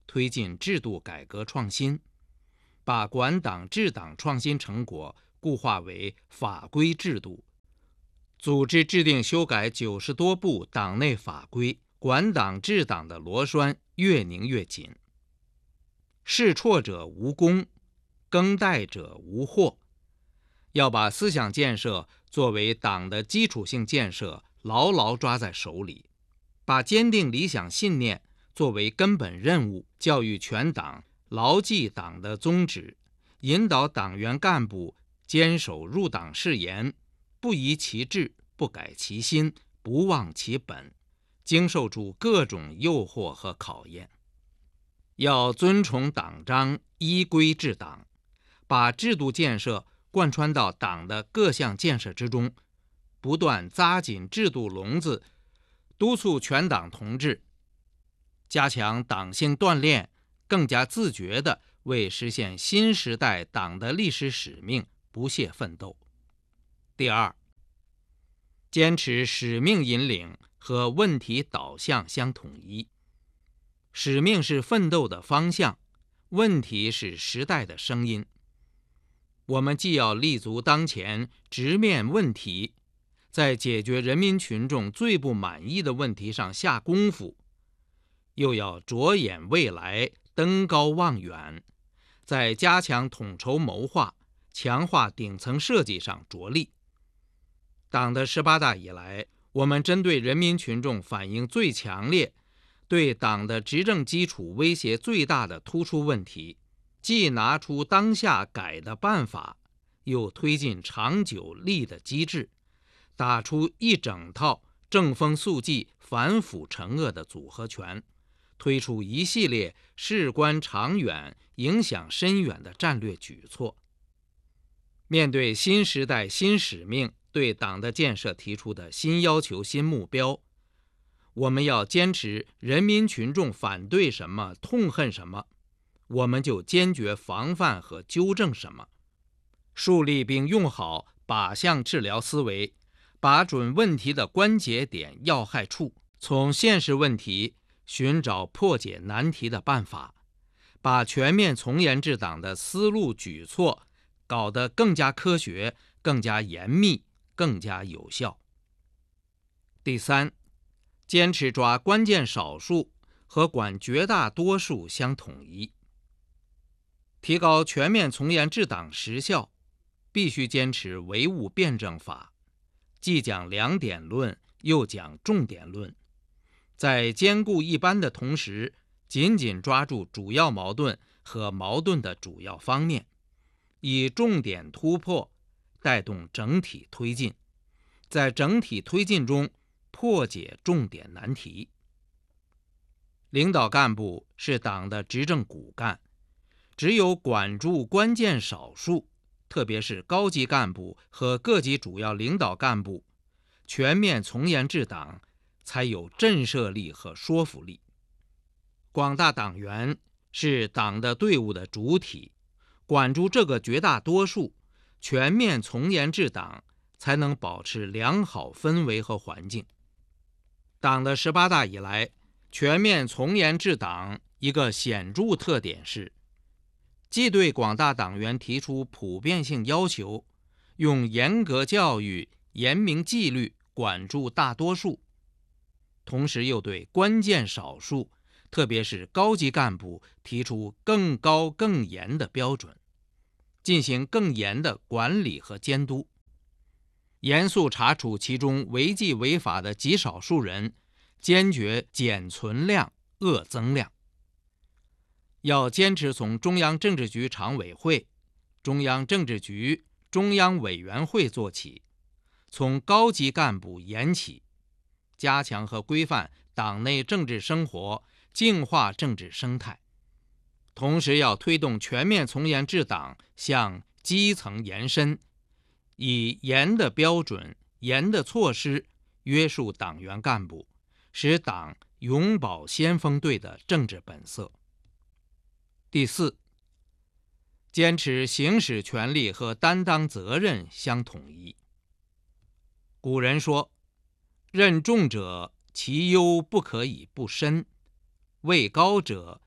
推进制度改革创新，把管党治党创新成果固化为法规制度，组织制定修改90多部党内法规，管党治党的螺栓越拧越紧。试错者无功，更代者无获。要把思想建设作为党的基础性建设牢牢抓在手里，把坚定理想信念作为根本任务，教育全党牢记党的宗旨，引导党员干部坚守入党誓言，不移其志，不改其心，不忘其本，经受住各种诱惑和考验。要遵从党章，依规治党，把制度建设贯穿到党的各项建设之中，不断扎紧制度笼子，督促全党同志加强党性锻炼，更加自觉地为实现新时代党的历史使命不懈奋斗。第二，坚持使命引领和问题导向相统一。使命是奋斗的方向，问题是时代的声音。我们既要立足当前，直面问题，在解决人民群众最不满意的问题上下功夫，又要着眼未来，登高望远，在加强统筹谋划、强化顶层设计上着力。党的18大以来，我们针对人民群众反映最强烈、对党的执政基础威胁最大的突出问题，既拿出当下改的办法，又推进长久立的机制，打出一整套正风肃纪、反腐惩恶的组合拳，推出一系列事关长远、影响深远的战略举措。面对新时代新使命对党的建设提出的新要求、新目标，我们要坚持人民群众反对什么、痛恨什么，我们就坚决防范和纠正什么，树立并用好靶向治疗思维，把准问题的关节点、要害处，从现实问题寻找破解难题的办法，把全面从严治党的思路举措搞得更加科学、更加严密、更加有效。第三，坚持抓关键少数和管绝大多数相统一。提高全面从严治党实效，必须坚持唯物辩证法，既讲两点论，又讲重点论，在兼顾一般的同时，紧紧抓住主要矛盾和矛盾的主要方面，以重点突破带动整体推进，在整体推进中破解重点难题。领导干部是党的执政骨干，只有管住关键少数，特别是高级干部和各级主要领导干部，全面从严治党才有震慑力和说服力。广大党员是党的队伍的主体，管住这个绝大多数，全面从严治党，才能保持良好氛围和环境。党的18大以来，全面从严治党一个显著特点是，既对广大党员提出普遍性要求，用严格教育、严明纪律管住大多数，同时又对关键少数，特别是高级干部提出更高更严的标准，进行更严的管理和监督，严肃查处其中违纪违法的极少数人，坚决减存量、恶增量。要坚持从中央政治局常委会、中央政治局、中央委员会做起，从高级干部研起，加强和规范党内政治生活，净化政治生态。同时要推动全面从严治党向基层延伸，以严的标准、严的措施约束党员干部，使党永葆先锋队的政治本色。第四，坚持行使权力和担当责任相统一。古人说，任重者其忧不可以不深，位高者